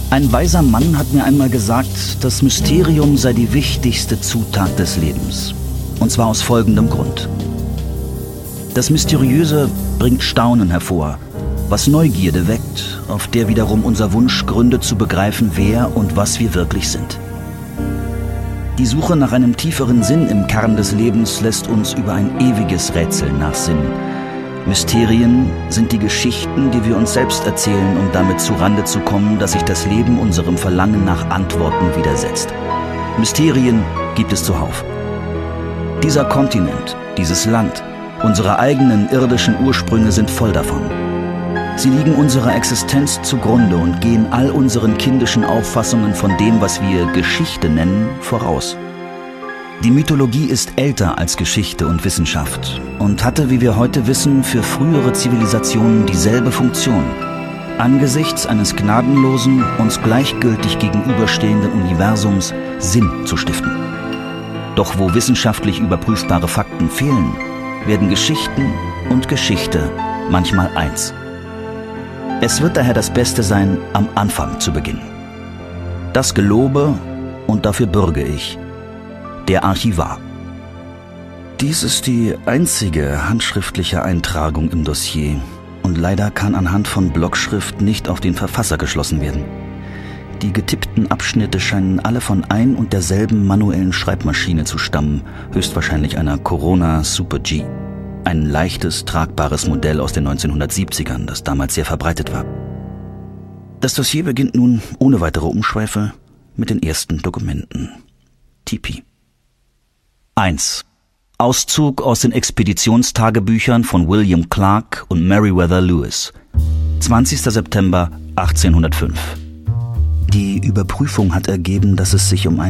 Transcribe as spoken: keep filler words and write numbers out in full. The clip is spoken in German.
Ein weiser Mann hat mir einmal gesagt, das Mysterium sei die wichtigste Zutat des Lebens. Und zwar aus folgendem Grund. Das Mysteriöse bringt Staunen hervor, was Neugierde weckt, auf der wiederum unser Wunsch gründet zu begreifen, wer und was wir wirklich sind. Die Suche nach einem tieferen Sinn im Kern des Lebens lässt uns über ein ewiges Rätsel nachsinnen. Mysterien sind die Geschichten, die wir uns selbst erzählen, um damit zurande zu kommen, dass sich das Leben unserem Verlangen nach Antworten widersetzt. Mysterien gibt es zuhauf. Dieser Kontinent, dieses Land, unsere eigenen irdischen Ursprünge sind voll davon. Sie liegen unserer Existenz zugrunde und gehen all unseren kindischen Auffassungen von dem, was wir Geschichte nennen, voraus. Die Mythologie ist älter als Geschichte und Wissenschaft und hatte, wie wir heute wissen, für frühere Zivilisationen dieselbe Funktion, angesichts eines gnadenlosen, uns gleichgültig gegenüberstehenden Universums Sinn zu stiften. Doch wo wissenschaftlich überprüfbare Fakten fehlen, werden Geschichten und Geschichte manchmal eins. Es wird daher das Beste sein, am Anfang zu beginnen. Das gelobe und dafür bürge ich. Der Archivar. Dies ist die einzige handschriftliche Eintragung im Dossier und leider kann anhand von Blockschrift nicht auf den Verfasser geschlossen werden. Die getippten Abschnitte scheinen alle von ein und derselben manuellen Schreibmaschine zu stammen, höchstwahrscheinlich einer Corona Super G. Ein leichtes, tragbares Modell aus den neunzehnhundertsiebzigern, das damals sehr verbreitet war. Das Dossier beginnt nun ohne weitere Umschweife mit den ersten Dokumenten. Tipi. eins. Auszug aus den Expeditionstagebüchern von William Clark und Meriwether Lewis. zwanzigster September achtzehnhundertfünf. Die Überprüfung hat ergeben, dass es sich um ein